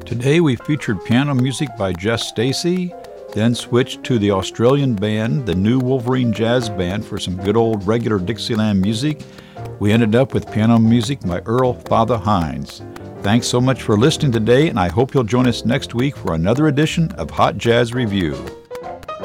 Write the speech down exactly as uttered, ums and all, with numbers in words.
Today we featured piano music by Jess Stacy, then switched to the Australian band, the New Wolverine Jazz Band, for some good old regular Dixieland music. We ended up with piano music by Earl Father Hines. Thanks so much for listening today, and I hope you'll join us next week for another edition of Hot Jazz Review.